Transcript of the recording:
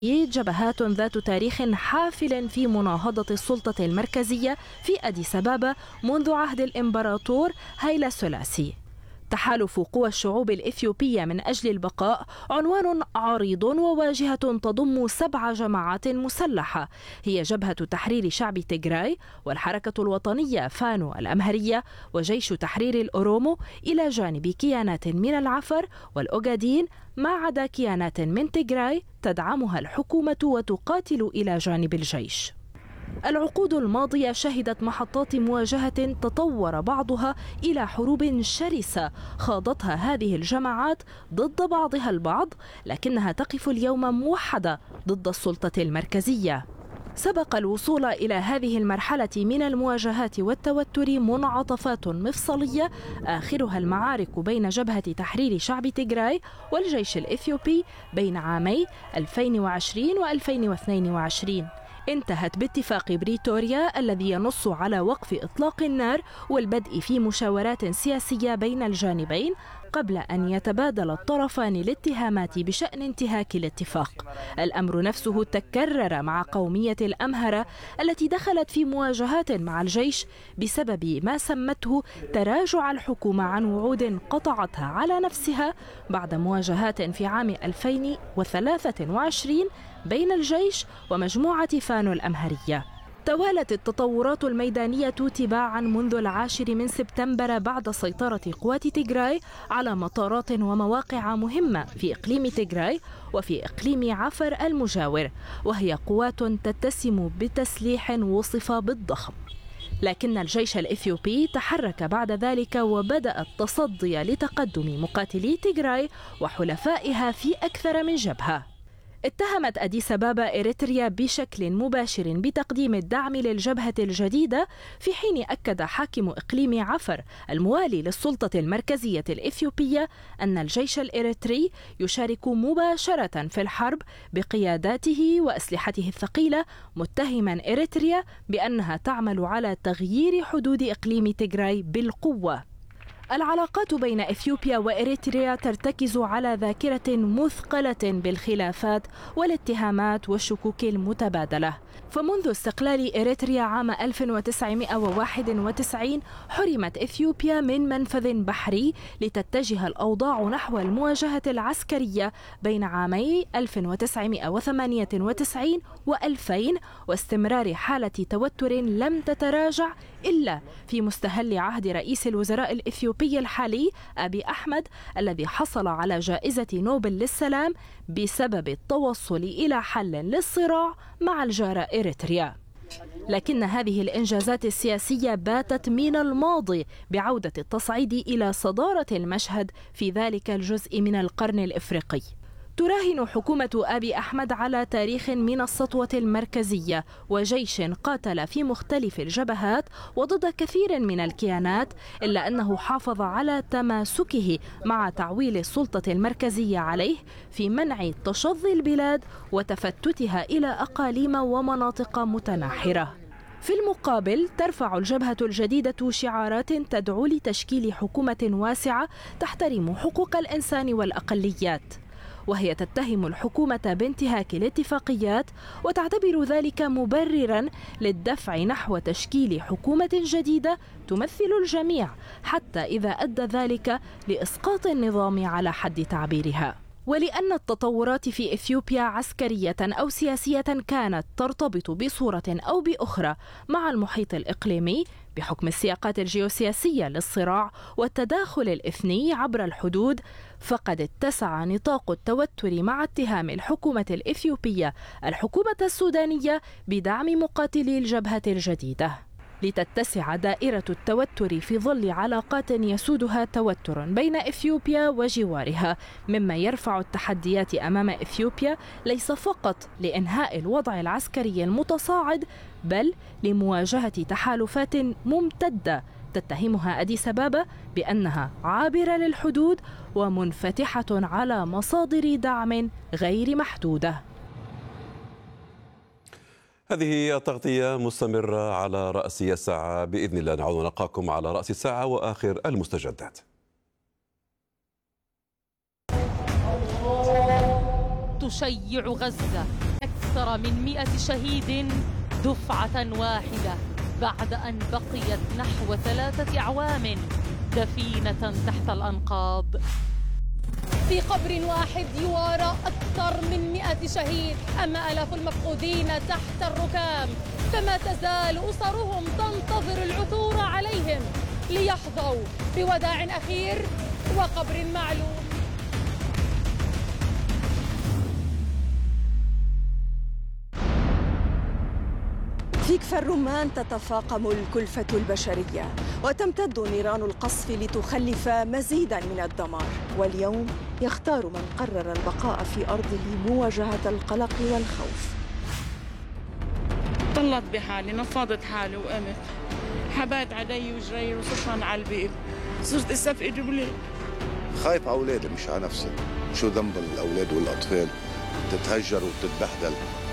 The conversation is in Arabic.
جبهات ذات تاريخ حافل في مناهضة السلطة المركزية في أديس أبابا منذ عهد الإمبراطور هايلا سلاسي. تحالف قوى الشعوب الإثيوبية من أجل البقاء عنوان عريض وواجهة تضم 7 جماعات مسلحة، هي جبهة تحرير شعب تيغراي، والحركة الوطنية فانو الأمهرية، وجيش تحرير الأورومو، إلى جانب كيانات من العفر والأوغادين، ما عدا كيانات من تيغراي تدعمها الحكومة وتقاتل إلى جانب الجيش. العقود الماضية شهدت محطات مواجهة تطور بعضها إلى حروب شرسة خاضتها هذه الجماعات ضد بعضها البعض، لكنها تقف اليوم موحدة ضد السلطة المركزية. سبق الوصول إلى هذه المرحلة من المواجهات والتوتر منعطفات مفصلية، آخرها المعارك بين جبهة تحرير شعب تيغراي والجيش الإثيوبي بين عامي 2020 و2022. انتهت باتفاق بريتوريا الذي ينص على وقف إطلاق النار والبدء في مشاورات سياسية بين الجانبين قبل أن يتبادل الطرفان الاتهامات بشأن انتهاك الاتفاق. الأمر نفسه تكرر مع قومية الأمهرة التي دخلت في مواجهات مع الجيش بسبب ما سمته تراجع الحكومة عن وعود قطعتها على نفسها بعد مواجهات في عام 2023 بين الجيش ومجموعة فانو الأمهرية. توالت التطورات الميدانية تباعا منذ 10 سبتمبر بعد سيطرة قوات تيغراي على مطارات ومواقع مهمة في إقليم تيغراي وفي إقليم عفر المجاور، وهي قوات تتسم بتسليح وصف بالضخم. لكن الجيش الإثيوبي تحرك بعد ذلك وبدأ التصدي لتقدم مقاتلي تيغراي وحلفائها في أكثر من جبهة. اتهمت أديس أبابا إريتريا بشكل مباشر بتقديم الدعم للجبهة الجديدة، في حين أكد حاكم إقليم عفر الموالي للسلطة المركزية الإثيوبية أن الجيش الإريتري يشارك مباشرة في الحرب بقياداته وأسلحته الثقيلة، متهما إريتريا بأنها تعمل على تغيير حدود إقليم تيغراي بالقوة. العلاقات بين إثيوبيا وإريتريا ترتكز على ذاكرة مثقلة بالخلافات والاتهامات والشكوك المتبادلة. فمنذ استقلال إريتريا عام 1991 حرمت إثيوبيا من منفذ بحري لتتجه الأوضاع نحو المواجهة العسكرية بين عامي 1998 و2000 واستمرار حالة توتر لم تتراجع إلا في مستهل عهد رئيس الوزراء الإثيوبي الحالي أبي أحمد الذي حصل على جائزة نوبل للسلام بسبب التوصل إلى حل للصراع مع الجارة إريتريا. لكن هذه الإنجازات السياسية باتت من الماضي بعودة التصعيد إلى صدارة المشهد في ذلك الجزء من القرن الإفريقي. تراهن حكومة أبي أحمد على تاريخ من السطوة المركزية وجيش قاتل في مختلف الجبهات وضد كثير من الكيانات، إلا أنه حافظ على تماسكه مع تعويل السلطة المركزية عليه في منع تشظي البلاد وتفتتها إلى أقاليم ومناطق متناحرة. في المقابل ترفع الجبهة الجديدة شعارات تدعو لتشكيل حكومة واسعة تحترم حقوق الإنسان والأقليات، وهي تتهم الحكومة بانتهاك الاتفاقيات وتعتبر ذلك مبررا للدفع نحو تشكيل حكومة جديدة تمثل الجميع، حتى إذا أدى ذلك لإسقاط النظام على حد تعبيرها. ولأن التطورات في إثيوبيا عسكرية أو سياسية كانت ترتبط بصورة أو بأخرى مع المحيط الإقليمي بحكم السياقات الجيوسياسية للصراع والتداخل الإثني عبر الحدود، فقد اتسع نطاق التوتر مع اتهام الحكومة الإثيوبية الحكومة السودانية بدعم مقاتلي الجبهة الجديدة، لتتسع دائرة التوتر في ظل علاقات يسودها توتر بين إثيوبيا وجوارها، مما يرفع التحديات أمام إثيوبيا ليس فقط لإنهاء الوضع العسكري المتصاعد، بل لمواجهة تحالفات ممتدة تتهمها أديس أبابا بأنها عابرة للحدود ومنفتحة على مصادر دعم غير محدودة. هذه التغطية مستمرة على رأس الساعة، بإذن الله نعود ونلقاكم على رأس الساعة وآخر المستجدات. تشيع غزة أكثر من 100 شهيد دفعة واحدة بعد أن بقيت نحو 3 أعوام دفينة تحت الأنقاض. في قبر واحد يوارى أكثر من 100 شهيد، أما آلاف المفقودين تحت الركام، فما تزال أسرهم تنتظر العثور عليهم ليحظوا بوداع أخير وقبر معلوم. في كفر الرمان تتفاقم الكلفة البشرية وتمتد نيران القصف لتخلف مزيدا من الدمار، واليوم يختار من قرر البقاء في أرضه مواجهة القلق والخوف. طلعت بحالي، نفضت حالي وقمت، حبات علي وجري وصرت على البيت، صرت استفقد بلي. خايف على أولادي مش على نفسي. شو ذنب الأولاد والأطفال تتهجر وتتبهدل